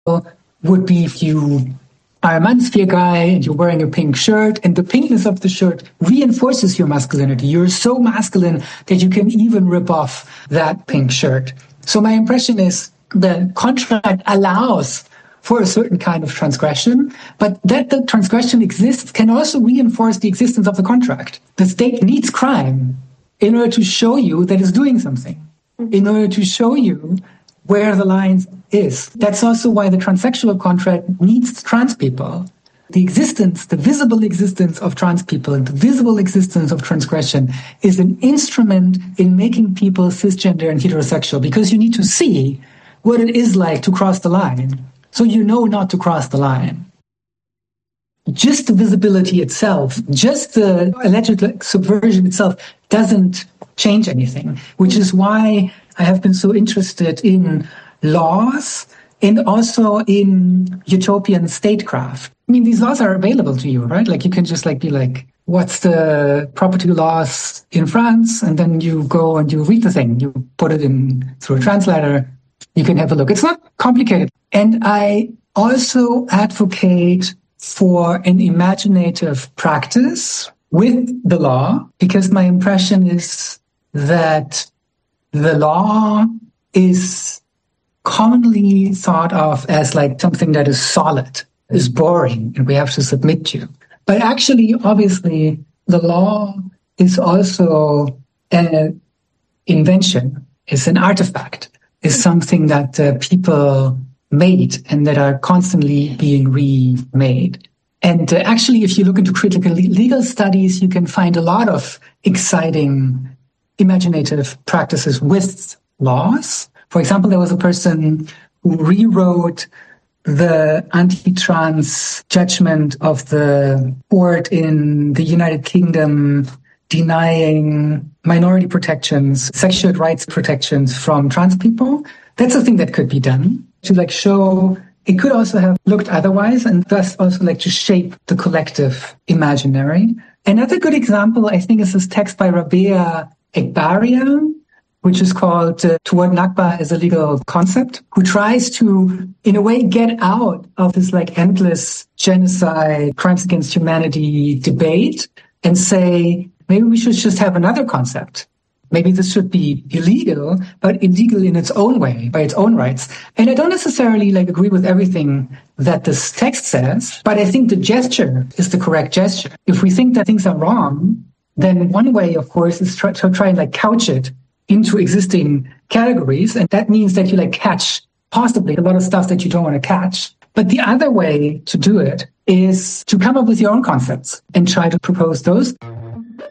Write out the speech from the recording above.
would be if you are a manosphere guy and you're wearing a pink shirt, and the pinkness of the shirt reinforces your masculinity. You're so masculine that you can even rip off that pink shirt. So my impression is the contract allows for a certain kind of transgression, but that the transgression exists can also reinforce the existence of the contract. The state needs crime in order to show you that it's doing something, in order to show you where the line is. That's also why the transsexual contract needs trans people. The existence, the visible existence of trans people and the visible existence of transgression is an instrument in making people cisgender and heterosexual, because you need to see what it is like to cross the line, so you know not to cross the line. Just the visibility itself, just the alleged subversion itself doesn't change anything, which is why I have been so interested in laws and also in utopian statecraft. I mean, these laws are available to you, right? Like you can just be like, what's the property laws in France? And then you go and you read the thing. You put it in through a translator. You can have a look. It's not complicated. And I also advocate for an imaginative practice with the law, because my impression is that the law is commonly thought of as like something that is solid, is boring, and we have to submit to. But actually, obviously, the law is also an invention, is an artifact, is something that people made and that are constantly being remade. And actually, if you look into critical legal studies, you can find a lot of exciting imaginative practices with laws. For example, there was a person who rewrote the anti-trans judgment of the court in the United Kingdom denying minority protections, sexual rights protections from trans people. That's a thing that could be done to show it could also have looked otherwise, and thus also to shape the collective imaginary. Another good example, I think, is this text by Rabea Eghbarian, which is called Toward Nakba as a Legal Concept, who tries to, in a way, get out of this endless genocide, crimes against humanity debate and say, maybe we should just have another concept. Maybe this should be illegal, but illegal in its own way, by its own rights. And I don't necessarily agree with everything that this text says, but I think the gesture is the correct gesture. If we think that things are wrong, then one way, of course, is to try and couch it into existing categories. And that means that you catch possibly a lot of stuff that you don't want to catch. But the other way to do it is to come up with your own concepts and try to propose those.